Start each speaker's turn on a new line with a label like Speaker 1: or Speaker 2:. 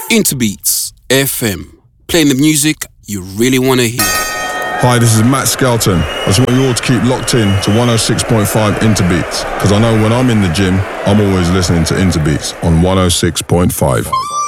Speaker 1: Interbeats FM, playing the music you really want to hear.
Speaker 2: Hi, this is Matt Skelton. I just want you all to keep locked in to 106.5 Interbeats, because I know when I'm in the gym, I'm always listening to Interbeats on 106.5.